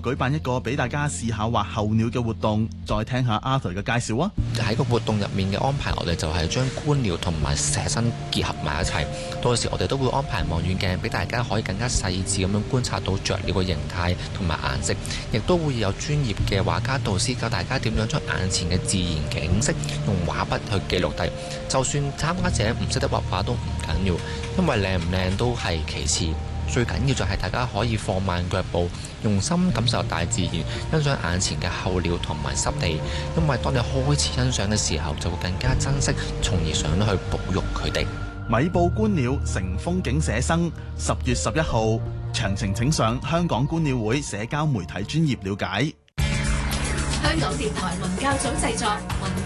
舉辦一個俾大家試下畫候鳥嘅活動，再聽下 Arthur 嘅介紹啊。 喺個活動入面嘅安排，我哋就係將觀鳥同埋寫生結合埋一齊。到時我哋都會安排望遠鏡俾大家可以更加細緻咁樣觀察到雀鳥嘅形態同埋顏色，亦都會有專業嘅畫家導師教大家點樣將眼前嘅自然景色用畫筆去記錄低。就算參加者唔識得畫畫都唔緊要，因為靚唔靚都係其次，最緊要就係大家可以放慢腳步，用心感受大自然，欣賞眼前嘅候鳥同埋濕地。因為當你開始欣賞嘅時候，就會更加珍惜，從而想去保育佢哋。 米埔觀鳥成風景寫生，10月11號，詳情請上香港觀鳥會社交媒體專頁了解。 香港電台文教組製作。